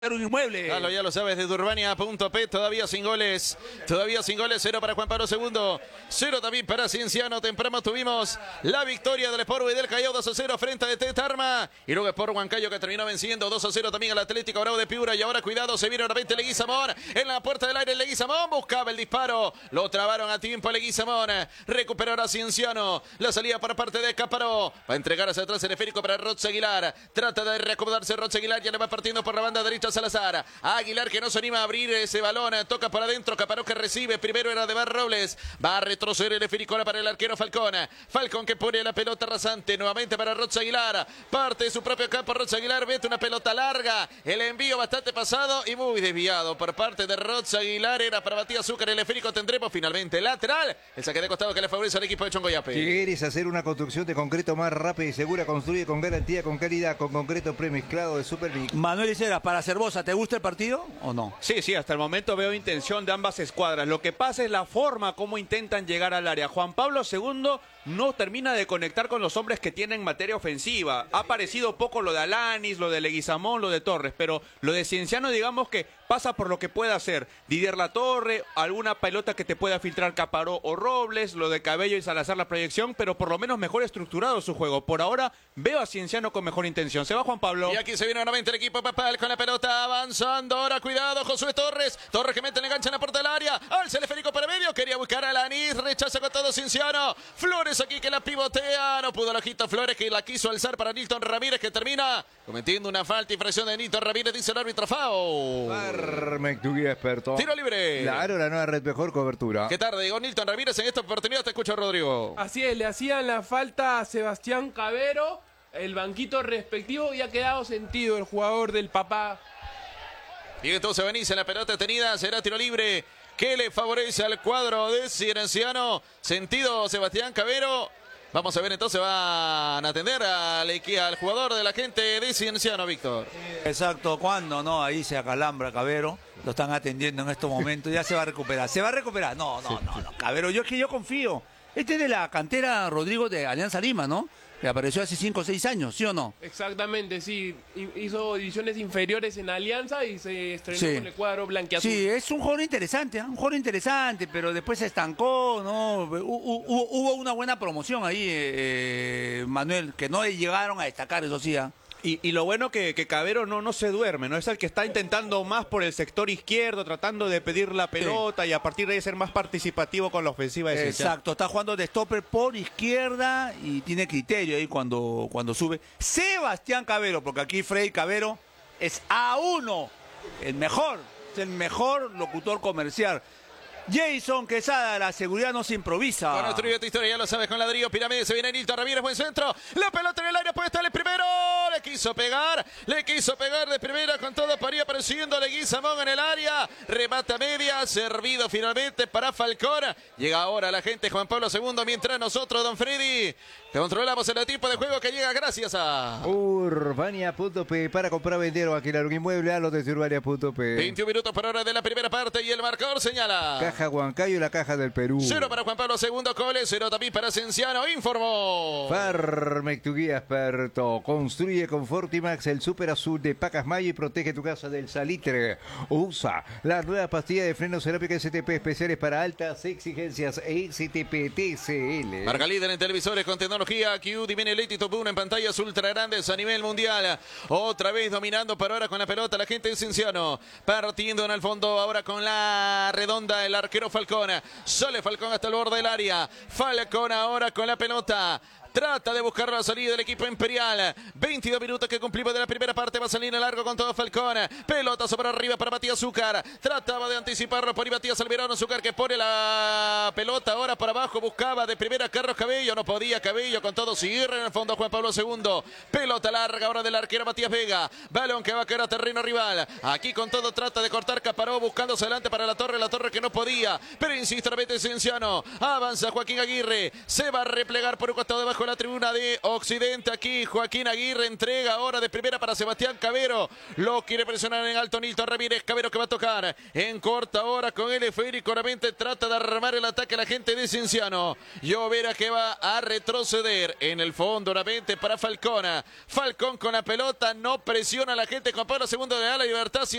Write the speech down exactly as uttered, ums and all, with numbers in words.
Un inmueble. Claro, ya lo sabes, desde Urbania punto pe, todavía sin goles, todavía sin goles, cero para Juan Pablo segundo, cero también para Cienciano. Temprano tuvimos la victoria del Sport Boys del Callao, dos a cero frente a D T Tarma, y luego Sport Huancayo que terminó venciendo dos a cero también al Atlético Bravo de Piura. Y ahora cuidado, se viene nuevamente Leguizamón en la puerta del aire. Leguizamón buscaba el disparo, lo trabaron a tiempo Leguizamón, recuperó a Cienciano, la salida por parte de Caparó, va a entregar hacia atrás el esférico para Rods Aguilar, trata de reacomodarse Rods Aguilar, ya le va partiendo por la banda derecha Salazar. Aguilar que no se anima a abrir ese balón, toca para adentro, Caparó que recibe, primero era de Bar Robles, va a retroceder el esférico para el arquero Falcón, Falcón que pone la pelota rasante, nuevamente para Rods Aguilar, parte de su propio campo Rods Aguilar, mete una pelota larga, el envío bastante pasado y muy desviado por parte de Rods Aguilar, era para Matías Zúcar, el esférico tendremos finalmente lateral, el saque de costado que le favorece al equipo de Chongoyape. Si quieres hacer una construcción de concreto más rápida y segura, construye con garantía, con calidad, con concreto premizclado de Superbig. Manuel Iceras, para Cervosa, ¿te gusta el partido o no? Sí, sí, hasta el momento veo intención de ambas escuadras. Lo que pasa es la forma como intentan llegar al área. Juan Pablo segundo no termina de conectar con los hombres que tienen materia ofensiva. Ha parecido poco lo de Alanis, lo de Leguizamón, lo de Torres, pero lo de Cienciano digamos que pasa por lo que pueda hacer. Didier Latorre, alguna pelota que te pueda filtrar Caparó o Robles, lo de Cabello y Salazar la proyección, pero por lo menos mejor estructurado su juego. Por ahora veo a Cienciano con mejor intención. Se va Juan Pablo. Y aquí se viene nuevamente el equipo Papal con la pelota avanzando. Ahora cuidado, Josué Torres. Torres que mete el enganche en la puerta del área. Alza el esférico para medio. Quería buscar a Alanis. Rechaza con todo Cienciano. Flores aquí que la pivotea. No pudo Lojito Flores que la quiso alzar para Nilton Ramírez que termina cometiendo una falta y presión de Nilton Ramírez. Dice el árbitro Fao. Tu guía experto. Tiro libre. Claro, la nueva red, mejor cobertura. ¿Qué tarde? Digo Nilton Ramírez en esta oportunidad. Te escucho, Rodrigo. Así es, le hacían la falta a Sebastián Cabero, el banquito respectivo, y ha quedado sentido el jugador del Papá. Y entonces Benítez, la pelota tenida, será tiro libre que le favorece al cuadro de Cienciano. Sentido Sebastián Cabero. Vamos a ver entonces, van a atender al, al jugador de la gente de Cienciano, Víctor. Exacto, ¿cuándo? No, ahí se acalambra Cabero, lo están atendiendo en estos momentos, ya se va a recuperar. ¿Se va a recuperar? No, no, no, no, Cabero, yo es que yo confío. Este es de la cantera Rodrigo de Alianza Lima, ¿no? Que apareció hace cinco o seis años, ¿sí o no? Exactamente, sí. Hizo divisiones inferiores en Alianza y se estrenó sí. con el cuadro blanquiazul. Sí, es un jugador interesante, ¿eh? un jugador interesante, pero después se estancó, ¿no? Hubo, hubo una buena promoción ahí, eh, Manuel, que no llegaron a destacar, eso sí, ¿eh? Y, y lo bueno que, que Cabero no, no se duerme, ¿no? Es el que está intentando más por el sector izquierdo, tratando de pedir la pelota sí. y a partir de ahí ser más participativo con la ofensiva de Cienciano. Exacto, está jugando de stopper por izquierda y tiene criterio ahí cuando, cuando sube. Sebastián Cabero, porque aquí Freddy Cabero es A uno, el mejor, es el mejor locutor comercial. Jason Quesada, la seguridad no se improvisa. Con nuestro tu historia, ya lo sabes, con ladrillo, pirámide, se viene Nilton Ramírez, buen centro. La pelota en el aire, puede estar el primero. Le quiso pegar, le quiso pegar de primera con todo, paría persiguiendo a Leguizamón en el área. Remata media, servido finalmente para Falcón. Llega ahora la gente Juan Pablo segundo, mientras nosotros, don Freddy, controlamos el tipo de juego que llega gracias a Urbania punto pe para comprar, vender o alquilar un inmueble a los de Urbania punto pe. veintiún minutos por hora de la primera parte y el marcador señala. Caja Huancayo y la caja del Perú. Cero para Juan Pablo segundo, Cole, cero también para Cienciano, informó. Farmec, tu guía experto. Construye con Fortimax el super azul de Pacasmayo y protege tu casa del salitre. Usa la nueva pastilla de frenos cerámica S T P especiales para altas exigencias S T P T C L. Marca líder en televisores con tecnología Q Divine Elite Top uno en pantallas ultra grandes a nivel mundial. Otra vez dominando por ahora con la pelota la gente de Cienciano. Partiendo en el fondo ahora con la redonda el arquero Falcón. Sale Falcón hasta el borde del área. Falcón ahora con la pelota. Trata de buscar la salida del equipo imperial. veintidós minutos que cumplimos de la primera parte. Va a salir en largo con todo Falcón. Pelotazo para arriba para Matías Zúcar. Trataba de anticiparlo por Matías Almirón. Zúcar que pone la pelota ahora para abajo. Buscaba de primera Carlos Cabello. No podía Cabello con todo. Cierra en el fondo Juan Pablo segundo. Pelota larga ahora del arquero Matías Vega. Balón que va a caer a terreno rival. Aquí con todo trata de cortar Caparó. Buscándose adelante para la torre. La torre que no podía. Pero insiste, repite Cienciano. Avanza Joaquín Aguirre. Se va a replegar por un costado de abajo bajo la tribuna de Occidente. Aquí Joaquín Aguirre entrega ahora de primera para Sebastián Cabero. Lo quiere presionar en alto Nilton Ramírez. Cabero que va a tocar en corta hora con el esférico. Nuevamente trata de armar el ataque a la gente de Cienciano. Llovera que va a retroceder en el fondo nuevamente para Falcona. Falcón con la pelota. No presiona a la gente. Juan Pablo segundo de ala Libertad.